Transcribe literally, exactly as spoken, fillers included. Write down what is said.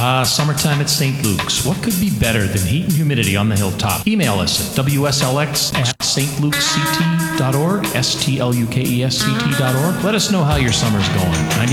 Ah, summertime at Saint Luke's. What could be better than heat and humidity on the hilltop? Email us at w s l x at s t lukes c t dot org, S T L U K E S C T dot org. Let us know how your summer's going.